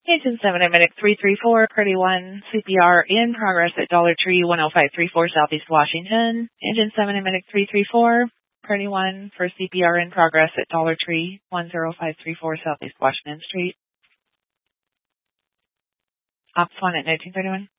Engine 7 at Medic 334, Party 1, CPR in progress at Dollar Tree 10534 Southeast Washington. Engine 7 at Medic 334, Party 1 for CPR in progress at Dollar Tree 10534 Southeast Washington Street. Ops 1 at 1931.